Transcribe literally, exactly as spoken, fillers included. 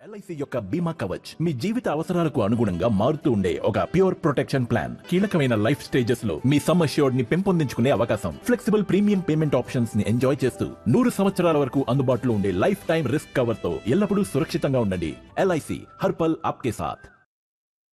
LIC యొక్క బీమా కవచ్ మీ జీవిత అవసరాలకు అనుగుణంగా మారుతూ ఉండే ఒక ప్యూర్ ప్రొటెక్షన్ ప్లాన్. కీలకమైన లైఫ్ స్టేజెస్ లో మీ సమ్ అష్యూర్డ్ ని పెంపొందించుకునే అవకాశం, ఫ్లెక్సిబుల్ ప్రీమియం పేమెంట్ ఆప్షన్స్ ని ఎంజాయ్ చేస్తూ నూరు సంవత్సరాల వరకు అందుబాటులో ఉండే లైఫ్ టైం రిస్క్ కవర్ తో ఎల్లప్పుడూ సురక్షితంగా ఉండండి. ఎల్ఐసి హర్పల్ ఆప్కే సాథ్.